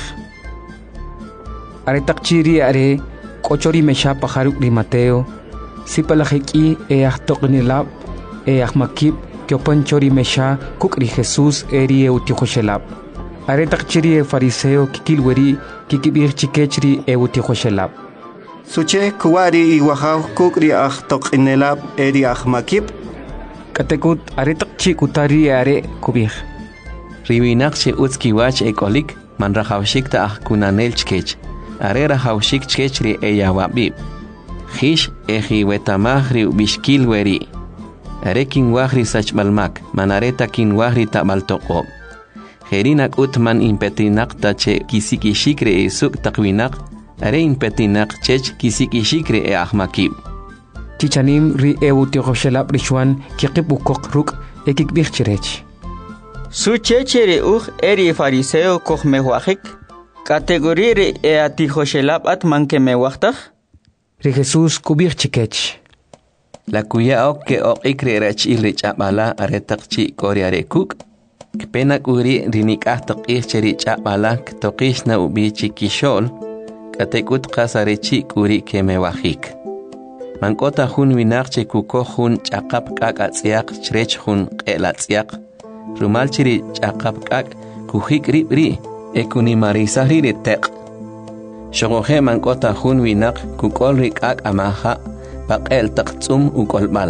Aretak chiri are kochori mesha pajaruk ri Mateo Sipalajiki eah toknilab eah makib kyopan chori mesha kuk ri Jesus eri eutihoshelab Aretak chiri e fariseo kikilweri kikibir chikechri eutihoshelab Suche kuwari iwahaw kukri ah toknilab eri ah makib Katekut aretak chi kutari are kubir Riwinak che utskiwach ekolik man rahawshik ta ah kunanel chkech Are rahawshik chkechri eyawabib Hish eji wetamahri bishkil weri Are kin wahri sachbalmak manareta kin wahri tabaltoqob Herinak utman impetinak tache kisikishikre e suk takwinak Are impetinak chech kisikishikre e ahmakib Chichanim ri eutihoshelab rishwan kikib ukok ruk ekikbir chirech Su chechere uj eri fariseo koch mewajik Kategori ri eatihoshelab at manke mewajtaj Ri Jesus kubir chikech La kuya ok ke ok ikre rach ilrich abala aretak chi kori arekuk Kpenak uri rinik ahtak icheri chabala ktokish na ubi chikishol Katekut kasarechi kuri ke mewajik Mankota hun winarche kuko hun chakap kak atziak chrech hun qelatziak Rumal chiri chakap kak kuhik ribri ekuni marisahri retek Shogohe mankota hun winak kukol rikak amaha Baqel taqtsum ukolbal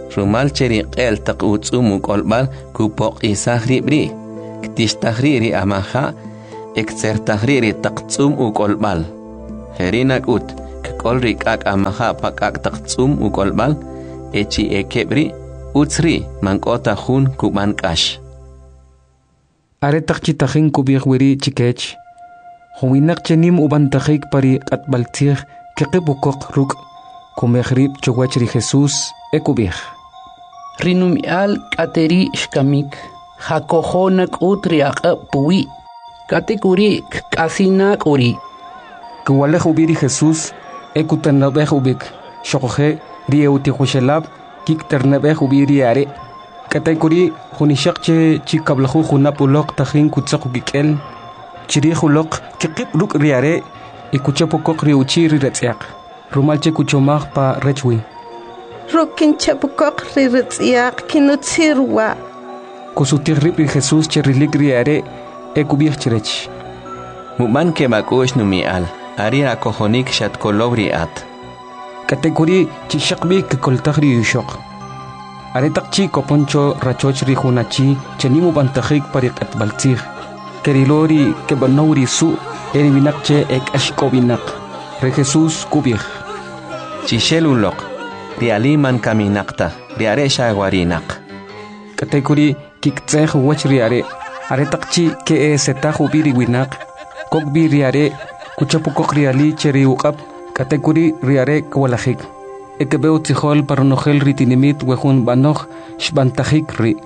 rumal cheri qel taq utsum uqolbal kupoq isahri bri ktistahri ri amaha eksertahri ri taqtsum uqolbal herinak ut kqolri kak amaha pakak taqtsum uqolbal echi ekebri utsri mankota hun kubankash are taqchitahin kubih wiri chikech huwinak chenim ubantajik pari qatbaltij keqibukok ruk kumehrib chowachri Jesus ekubih rinumial kateri shkamik hakohonak utri aqab puwi katikuri kasinak uri kuwalej ubiri Jesus ekutanabej ubik shokoje rieuti khushelab kikternabej ubiri are katakuri hunishaqche chikablahu hunapulok tajin kutsaq bikel chiri hulok kiqib ruk riare ikuchapokok riuchi riretsiaq rumalche kuchomag pa rechwi rukin chapokok riretsiaq kinutsirwa kusutirrib Jesus cherilik riare ekubih chirech muman ke bakush numial ari akohonik shat kolobri at kategori chishaqbi koltagri yushok are taqchi koponcho rachochri hunachi chenimu bantajik pariqat baltzig kerilori ke banori su eri binakche ek ashkobinak re Jesus kubih chishelulok rialiman kaminakta riare shagwarinak kategori kiktseh wachri are are taqchi ke e setahu biri winak kok biri are kuchapukok riali cheri uqab kategori riare kwalajik ekebeu tijol parnogel ritinimit wehun banoj shbantajik ri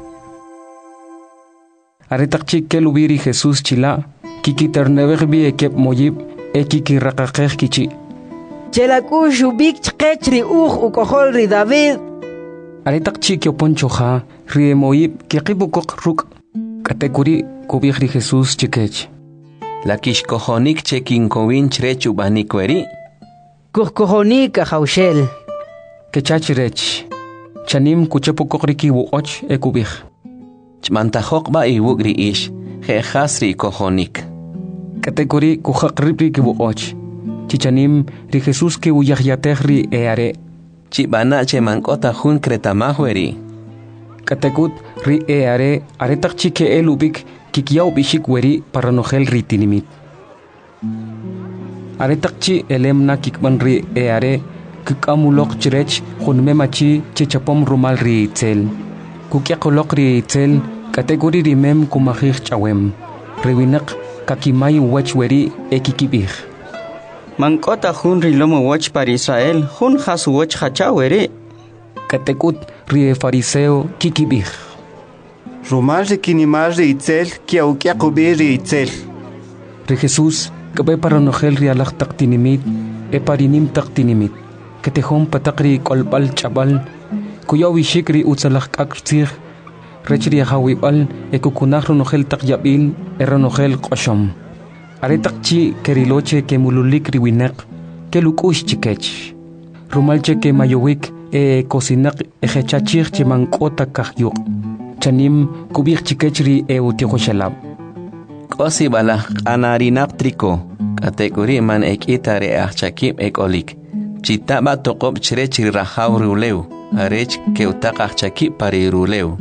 are taqchi ke lubiri Jesus chila kikiternebej bi ekeb moyib ekiki raqaqej kichi chelaku shubik chqechri uj ukohol ri David are taqchi ke ponchoja ri moyib kikibukok ruk kategori kubih ri Jesus chikech la kishkohonik chekin kowin chrechu banikweri kuhkohonik haushel kechachirech chanim kuchapokok riki wuoch ekubih chmantajok ba iwugri ish jehasri kohonik kategori kuhaqribri ki wuoch chichanim ri Jesus ke uyahyatehri eare chibana che mankota hun kretamahweri kategut ri eare are taqchi ke elubik kikiyaw bishik weri paranogel ritinimit are taqchi elemna kikban ri eare kikamulok chirech hunmemachi chichapom rumal ri itzel kukyaqolok ri itzel kategori rimem kumahij chawem riwinak kakimay wach weri ekikibih mankota hun rilomo wach para Israel hun hasu wach hachaweri katekut ri fariseo kikibih rumal rikinimal ri itzel kiaukiakubi ri itzel ri Jesus kabe paranogel ri alaj taqtinimit e parinim taqtinimit ketehom patakri kolbal chabal kuyawi shikri utsalaj kaktsig rechri hawibal e kukunaj ronogel taqyabil e ronogel qoshom are taqchi keriloche ke mululik ri winak ke lukush chikech rumalche ke mayowik e kosinak e hechachig chimankota kahyuk chanim kubik chikechri e utihoshalab kosi bala anarinaptriko kategori man ekitare achakib ekolik chitaba toqob chirechri rahaw ruleu arech keutaq achakib pari ruleu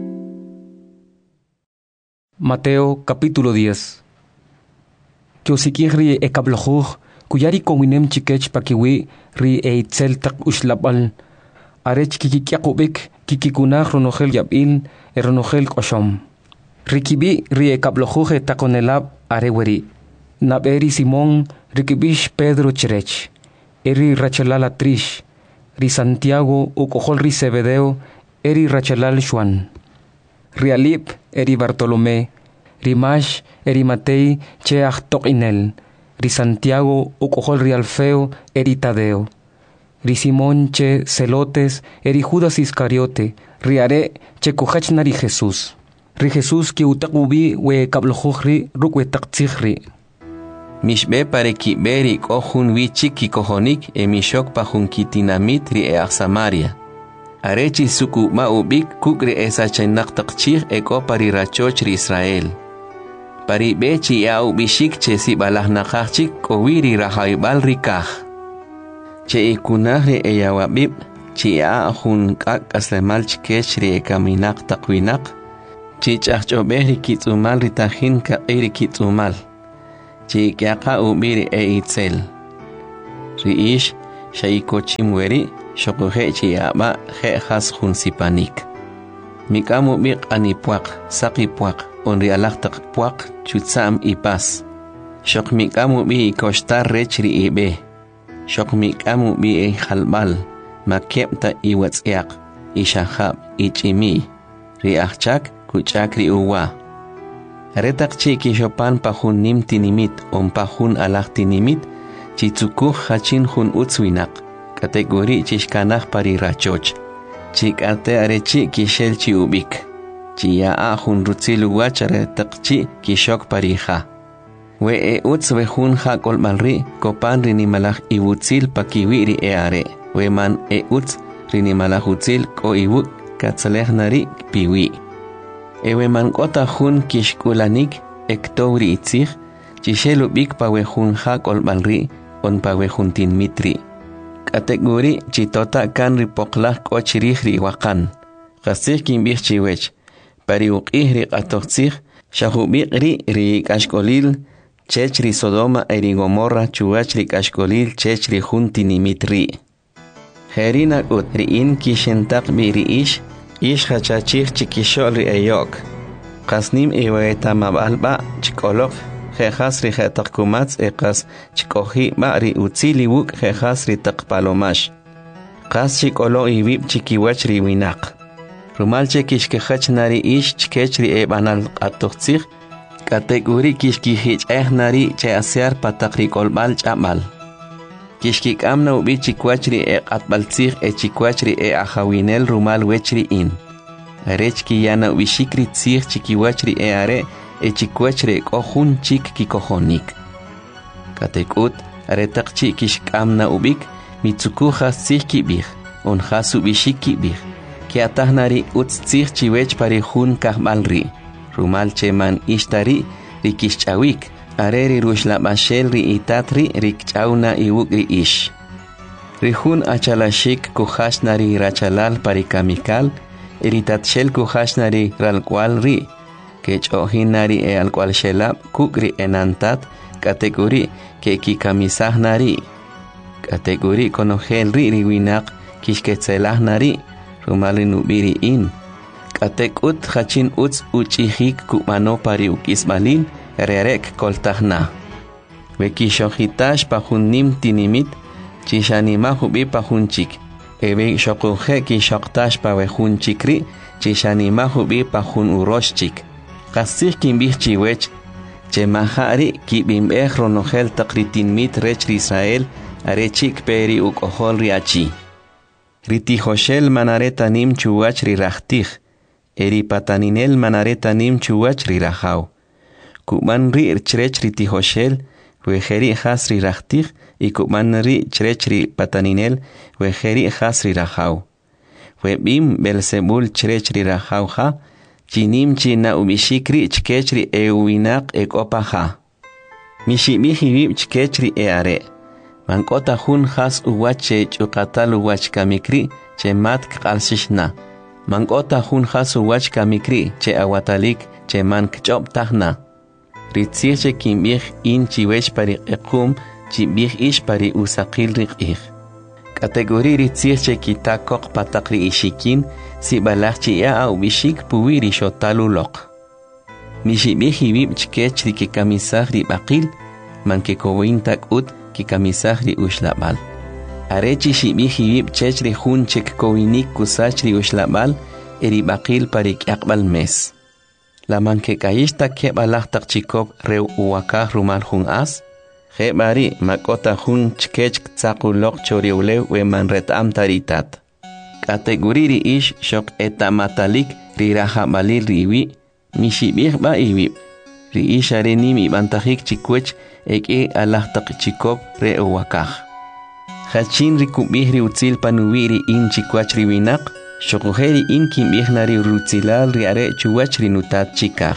Mateo capítulo diez que usikihri e kablojuj kuyari kowinem chikech pakiwi ri e itzel tak ushlabal arech kikikyakubik kikikunaj ronogel yabil e ronogel qoshom rikibi ri e kablojuj e takonelab areweri naberi Simón rikibish Pedro chirech eri rachelala trish ri Santiago ukohol ri Zebedeo eri rachelal Juan rialip eri Bartolomé rimash eri Matei che achtoqinel ri Santiago ukohol ri Alfeo eri Tadeo ri Simón che Celotes eri Judas Iscariote riare che kuhachnari Jesús ri Jesús ki utaqubi we kablojuj rukwe taqtzigri mishbe pare kiberi kohun wichik ki kohonik e mishok pahun kitinamit ri e Samaria arechi suku ma ubik kukri esa chainak taqchig e ko pari rachoch ri Israel pari bechi ya ubishik che si balah nakachik ko wiri rahaibal rikah che ikunah ri e yawabib chia hun kak aslemal chkech ri kaminak taqwinak chichach obeh ri kitsumal ri tajin ka ri kitsumal chi kyaqa ubiri e itzel ri ish shaiko chimweri shokuhe chi aba he has hun sipanik mikamu biq anipuaq saqipuaq onri alaqtaq puaq chutsam ipas shok mikamu bi koshtar rech ri ibe shok mikamu bi e khalbal makepta iwatsiaq ishahab ichimi ri achak kuchak ri uwa retak chi kishopan pahun nim tinimit on pahun alaq tinimit chitsukuh hachin hun utswinak kategori chishkanaj pari rachoch chikate arechi kishel chi ubik chiya ahun rutzilu wachare taqchi kishok parija we e uts we hun ha kolmalri kopan rini malaj iwutzil pakiwiri e are we man e uts rini malaj utzil ko iwuk katsalej nari piwi e we man kota hun kishkulanik ektowri itzig chishel ubik pa we hun ha kolmalri on pa we hun tin mitri kategori chitota kan ripoqlaj kochirij ri waqan qasij kinbij chiwech pari uqij ri qatoqtzij shahubiq ri ri kashkolil chech ri Sodoma eri Gomorra chuach ri kashkolil chech ri juntinimit ri herina ut ri in kishentaq bi ri ish ish hachachij chikishol ri eyok qasnim iweta mabalba chikolok jejas ri jetaq kumats eqas chikoji ba ri utzili wuk jejas ri taqpalomash qas chikolo ibib chikiwach ri winaq rumal chekishkehach nari ish chkech ri ebanal qatoqtzij kategori kishkihich eh nari che asyar pataq ri kolbal ch'abal kishkik'amna ubi chikwach ri e qatbaltzij e chikwach ri e ajawinel rumal wech ri in arech kiyana ubi shikri tzij chikiwach ri e are e chikwach ri k'ojun chik kikojonik katekut aretaq chi kishk'amna ubik mitzukujas tzij kibij onjas ubi shik kibij kiataj nari utz tzij chiwech pari jun kajbal ri rumal cheman ishtari ri kishch'awik are ri rushlab'axel ri itatri ri kch'awna iwuk ri ish ri jun achalashik kujaxna ri rachalal pari kamikal ri tatxel kujaxna ri ralkwal ri kech'ojina ri e alkwal xelab kuk ri enantat kategori ke kikamisajna ri kategori konojel ri ri winaq kixketzelajna ri rumal ri nubiri in katekut hachin utz uchijik kumano pari ukisbalin rerek koltajna wekishojitash pajunnim tinimit chishanima hubi pajunchik ebe shokuje kishoktash pa wejunchikri chishanima hubi pajun uroshchik qasij kinbij chiwech chemahari kibimbej ronojel taqritinmit rech ri Israel arechik peri ukojol riachi ritijoshel manaretanim chuwach ri rahtij eri pataninel manaretanim chuwach ri rajaw kuman ri chrech ri tijoshel wejeri has ri rahtij y kuman ri chrech ri pataninel wejeri has ri rajaw webim belzebul chrech ri rajaw ha chinim china ubishikri chkech ri ewinaq ekopaja mishimihibib chkech ri eare mankota jun has uwache chuqatal uwach kamikri che mat qalsishna mankota jun has uwach kamikri che awatalik che man kchop tahna ritzir che kimbij in chiwech pari equm chibij ish pari usaqil riqij kategori ritzir che kitakok pataqri ishikin si balach chi ya au bishik puwiri shotalulok mishibij hibib chkech ri kikamisaj ri baqil man kikowintak ut kikamisaj ri ushlabal arechi shibij hibib chech ri jun chek kowinik kusach ri ushlabal eri baqil pari kyaqbal mes la man que caísta que balachtak chikop reu uwakaj rumal jun as jebari makota jun chkech tsakulok choriuleu we man retam taritat kategoriri ish shok etamatalik rirajabalil riwi mishibij ba iwi ri ish areni mi bantajik chikwech eke alachtak chikop re uwakaj hachin rikubij ri utzil panuwiri in chikwach riwinaq shokujeri in kimbijnari rutzilal riare chuwach rinutat chikaj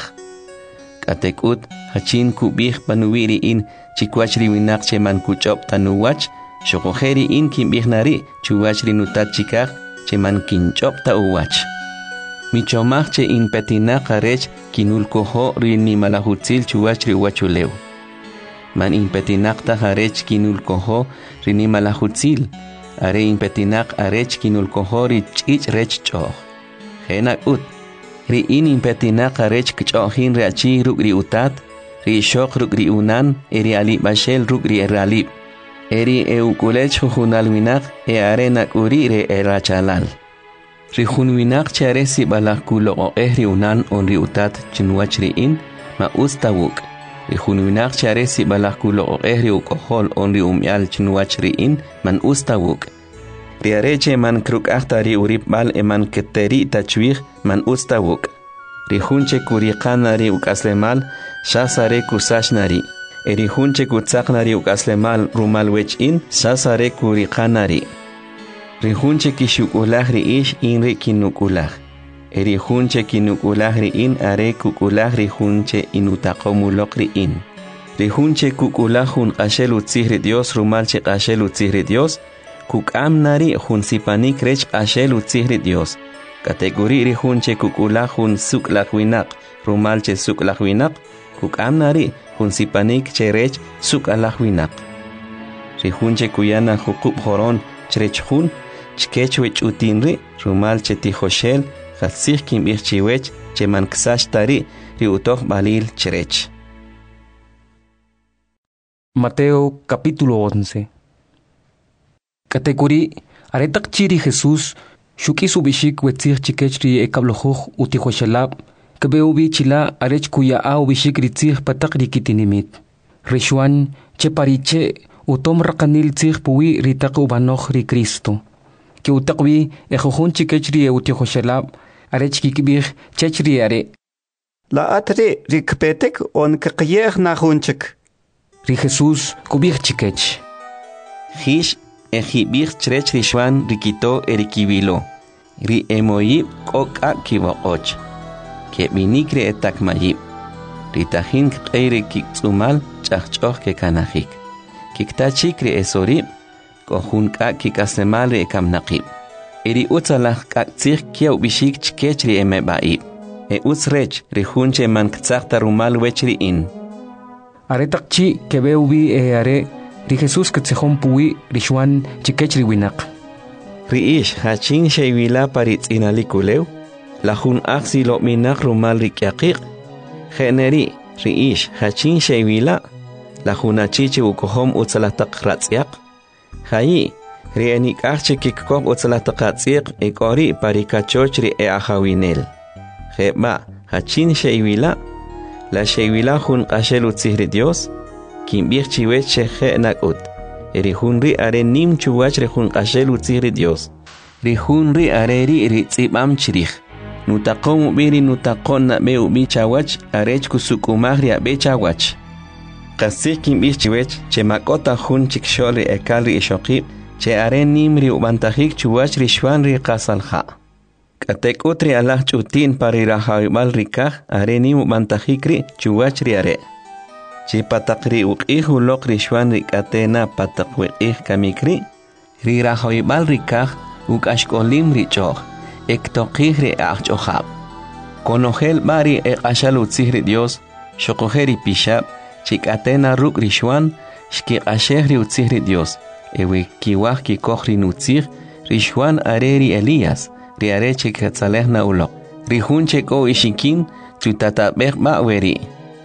katekut hachin kubij panuwiri in chikwach riwinaq cheman kuchop tanuwach Shokojeri in kimbihnari chuwach rinutat chikak che man kinchopta uwach. Michomach che in petinaka rech kinulkoho rini malahutzil chuwach riwachuleu. Man in petinakta harech kinulkoho rini malahutzil. Are in petinak arech kinulkoho ri chich rech choh. Henak ut. Ri in in petinak arech kchohin reachi ruk ri utat. Ri shok ruk ri unan eri alib bashel ruk ri eralib. Eri eukulech jujunal winak e arenak uri re erachalal. Ri jun winak chare si balakulo o ehri unan on ri utat chinwach ri in ma ustawuk. Ri jun winak chare si balakulo o ehri ukohol on ri umyal chinwach ri in man ustawuk. Ri areche man kruk ahtari urip bal e man keteri tachwih man ustawuk. Ri junche kuriqanari ukaslemal shasare kusashnari. Eri junche kutsaknari ukaslemal rumal wech in shasare kuriqanari. Ri junche kishukulah ri ish in ri kinukulah. Eri junche kinukulah ri in are kukulah ri junche inutaqomulok ri in. Ri junche kukulah jun qashel utzihri Dios rumal che qashel utzihri Dios. Kukamnari jun sipanik rech qashel utzihri Dios. Kategori ri junche kukulah jun suklahwinak rumal che suklahwinak. Kukamnari jun sipanik che rech sukalahwinak. Ri junche kuyana jukub horon cherech jun chkechwech utinri rumal che tijoshel Katsih kim irchiwech che man ksashtari ri utoh balil cherech. Mateo capítulo once. Categorí aretak chiri Jesús shuki subishik wetzir chikechri ekablojuj utihoshalab kebeubi chila arech kuya au bishik ritzir patak rikitinimit. Rishuan che pariche utom rakanil tzir puwi ritak ubanoch ri Cristo. Que utakwi ejojun chikechri utihoshalab arech kikibir chechri are. La atre rikpetek on kakyer na hunchik. Ri Jesús kubir chikech. Hish ejibir cherech rishwan rikito erikibilo. Ri emoyib koka kibokoch. Ke minikre etak mayib. Ritahin kqeire kiksumal chachchoh ke kanahik. Kiktachikre esorib kohun ka kikasemale ekamnaqib. Eri utsalah kaktsir kiaw bishik chkechri emebaib. E utsrech rihunche man ktsakta rumal wechri in. Aretakchi kebeubi e are ri Jesús ktsehon puwi rishwan chikechri winak. Riish hachin sheywila paritz inalikulew. Lahun aksi lo minak rumal rikyaqiq. Generi riish hachin sheywila. Lahun achiche ukohom utsalah taqratsiaq. Hayi Rienik arche kikkob utsalataqatsiq ekori parikachochri e ahawinel. Jeba hachin sheywila. La sheywila jun qashel utzihri Dios. Kimbir chiwech sheje nakut. Eri junri are nim chuwachre jun qashel utzihri Dios. Ri junri are ri ritzibam chirij. Nutaqom biri nutaqon na meu bichawach arech kusukumagri abechawach. Qasik kimbir chiwech che makota jun chiksholi ekalri eshoqib. Che are nimri ubantajik chuwach rishwan ri qasalha. Katek utri alah chutin parirahawibal rikah are nim ubantajikri chuwach ri are. Che patakri uqih ulok rishwan ri katena patakwiqih kamikri. Ri rahawibal rikah ukashkolim ri choh. Ektoqih ri ahchohab. Konojel bari e qashal utzihri Dios. Shokojeri pishab. Chikatena ruk rishwan. Shki qasheh ri utzihri Dios. Ewe kiwah ki kohri nutzir, rishwan areri Elias, ri areche katzaleh na ulok. Rihunche ko ishikin, tutatabek maweri.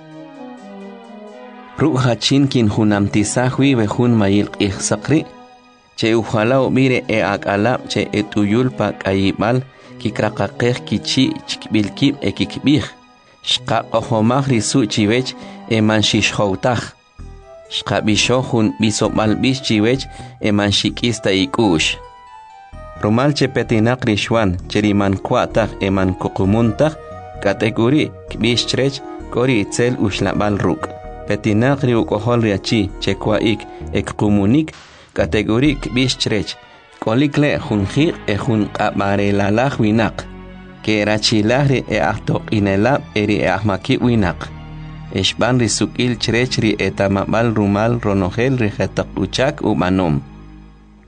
Ruk hachin kin hunamtisahwi behun mayil ihsakri. Che uhalao mire e akalab che etuyulpa kayibal, ki krakakeh kichi chikbilkib e kikbih. Shka ohomah risu chiwech e manshishhoutah. Shkabishohun bisomal bichiwech eman shikista ikush. Rumalche petinak rishwan cheriman kwatah eman kokumuntah kategori kbishrech kori itzel ushlabal ruk. Petinak riukohol riachi chekwaik ekumunik kategori kbishrech kolikle junjir e jun qabarelalaj winak. Kerachilahri e ahtok inelab eri e ahmaki winak. Eshban risukil cherechri etamabal rumal ronogel rijetak uchak umanom.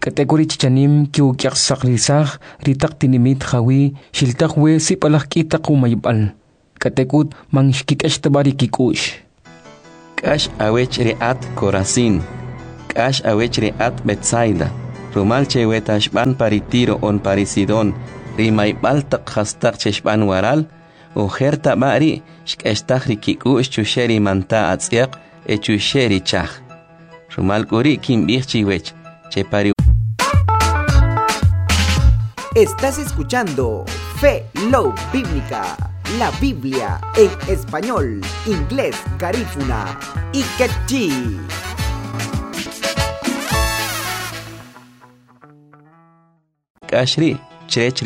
kategori chichanim kiu kyak sakrisah ritak tinimit hawi shiltak we sipalak kitak umaybal katekut mangshkikesh tabari kikush Kash awech reat Corazín Kash awech reat Betsaida Rumal chewetashban paritiro on parisidon rimaybal tak hastak cheshban waral ujerta bari shkestak rikikush chusheri manta atsiak e chusheri chach Rumal kuri kimbich chiwech che pari. Estás escuchando Fe Love Bíblica, la Biblia en español, inglés, garífuna y quechí. Kashri, chechri.